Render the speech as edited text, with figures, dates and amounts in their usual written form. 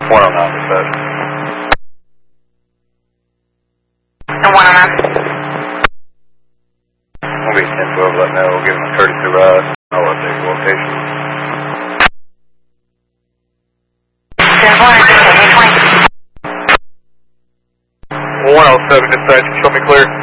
109 dispatch. The 109. We'll be 1012 right now. We'll give them a courtesy ride. I'll update your location. 107 dispatch, show me clear.